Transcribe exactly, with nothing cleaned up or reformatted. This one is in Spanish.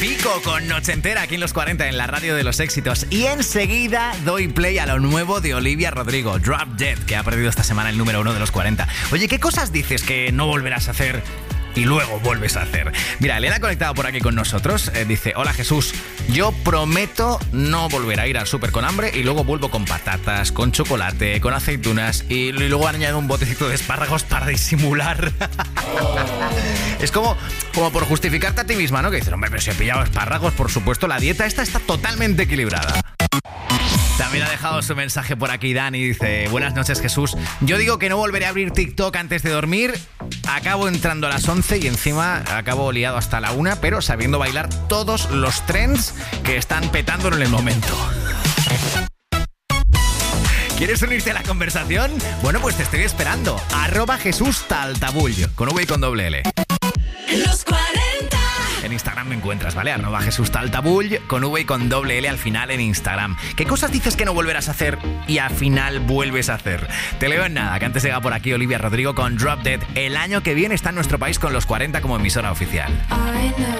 Vico con Noche Entera aquí en los cuarenta en la radio de los éxitos. Y enseguida doy play a lo nuevo de Olivia Rodrigo, Drop Dead, que ha perdido esta semana el número uno de los cuarenta. Oye, ¿qué cosas dices que no volverás a hacer y luego vuelves a hacer? Mira, Elena ha conectado por aquí con nosotros. Eh, dice, hola Jesús, yo prometo no volver a ir al súper con hambre y luego vuelvo con patatas, con chocolate, con aceitunas y, y luego añado un botecito de espárragos para disimular. Es como, como por justificarte a ti misma, ¿no? Que dices, hombre, pero si he pillado espárragos, por supuesto, la dieta esta está totalmente equilibrada. También ha dejado su mensaje por aquí Dani, dice, buenas noches Jesús, yo digo que no volveré a abrir TikTok antes de dormir, acabo entrando a las once y encima acabo liado hasta la una, pero sabiendo bailar todos los trends que están petándolo en el momento. ¿Quieres unirte a la conversación? Bueno, pues te estoy esperando. Arroba Jesús Taltabull, con V y con doble L. Los cuarenta. En Instagram me encuentras, ¿vale? Arroba Jesús Taltabull, con V y con doble L al final en Instagram. ¿Qué cosas dices que no volverás a hacer y al final vuelves a hacer? Te leo en nada, que antes llega por aquí Olivia Rodrigo con Drop Dead. El año que viene está en nuestro país con los cuarenta como emisora oficial. I know